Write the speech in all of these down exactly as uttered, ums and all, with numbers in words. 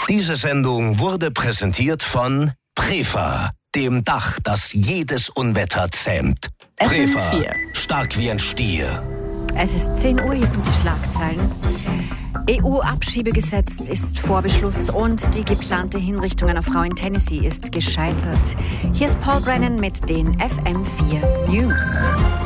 Diese Sendung wurde präsentiert von Prefa, dem Dach, das jedes Unwetter zähmt. Prefa, stark wie ein Stier. Es ist zehn Uhr, hier sind die Schlagzeilen. E U-Abschiebegesetz ist vor Beschluss und die geplante Hinrichtung einer Frau in Tennessee ist gescheitert. Hier ist Paul Brennan mit den F M vier News.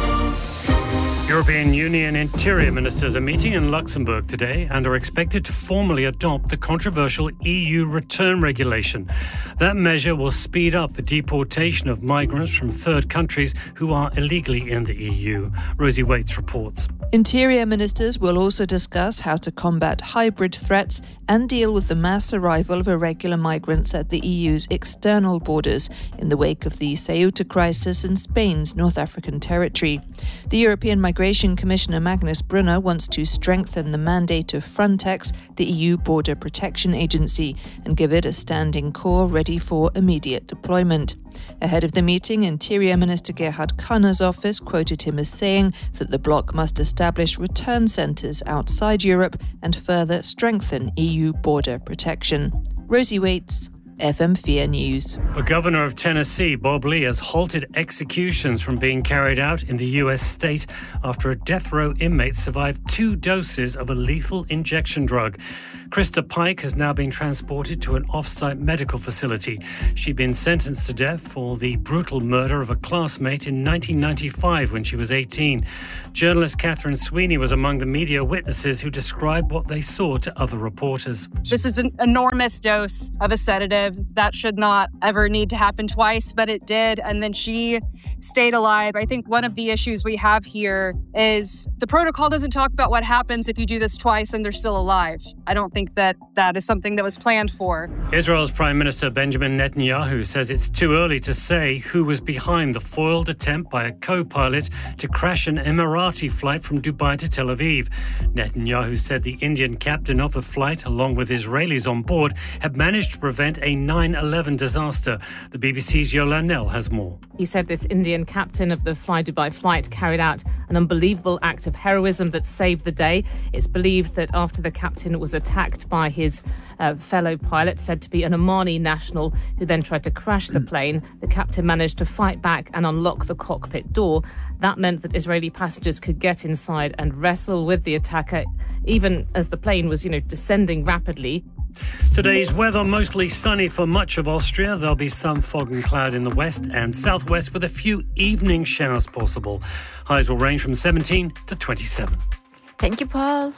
European Union interior ministers are meeting in Luxembourg today and are expected to formally adopt the controversial E U return regulation. That measure will speed up the deportation of migrants from third countries who are illegally in the E U. Rosie Waits reports. Interior ministers will also discuss how to combat hybrid threats and deal with the mass arrival of irregular migrants at the E U's external borders in the wake of the Ceuta crisis in Spain's North African territory. The European Migration Commissioner Magnus Brunner wants to strengthen the mandate of Frontex, the E U border protection agency, and give it a standing corps ready for immediate deployment. Ahead of the meeting, Interior Minister Gerhard Kahner's office quoted him as saying that the bloc must establish return centres outside Europe and further strengthen E U border protection. Rosie Waits, F M four News. The governor of Tennessee, Bob Lee, has halted executions from being carried out in the U S state after a death row inmate survived two doses of a lethal injection drug. Krista Pike has now been transported to an off-site medical facility. She'd been sentenced to death for the brutal murder of a classmate in nineteen ninety-five when she was eighteen. Journalist Catherine Sweeney was among the media witnesses who described what they saw to other reporters. This is an enormous dose of a sedative. That should not ever need to happen twice, but it did. And then she stayed alive. I think one of the issues we have here is the protocol doesn't talk about what happens if you do this twice and they're still alive. I don't think that that is something that was planned for. Israel's Prime Minister Benjamin Netanyahu says it's too early to say who was behind the foiled attempt by a co-pilot to crash an Emirati flight from Dubai to Tel Aviv. Netanyahu said the Indian captain of the flight, along with Israelis on board, had managed to prevent a nine eleven disaster. The B B C's Yola Nell has more. He said this Indian captain of the Fly Dubai flight carried out an unbelievable act of heroism that saved the day. It's believed that after the captain was attacked by his uh, fellow pilot, said to be an Omani national, who then tried to crash the plane, the captain managed to fight back and unlock the cockpit door. That meant that Israeli passengers could get inside and wrestle with the attacker, even as the plane was, you know, descending rapidly. Today's weather mostly sunny for much of Austria. There'll be some fog and cloud in the west and southwest with a few evening showers possible. Highs will range from seventeen to twenty-seven. Thank you, Paul.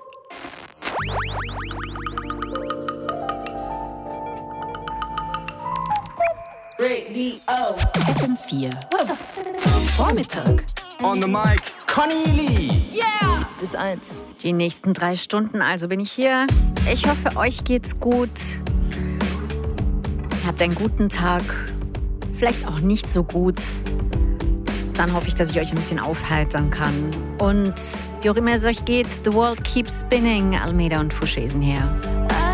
Radio F M four. Vormittag. On the mic, Conny Lee. Yeah! Bis eins. Die nächsten drei Stunden, also bin ich hier. Ich hoffe, euch geht's gut. Ihr habt einen guten Tag. Vielleicht auch nicht so gut. Dann hoffe ich, dass ich euch ein bisschen aufheitern kann. Und wie auch immer es euch geht, The World Keeps Spinning. Almeida und Fouché sind her.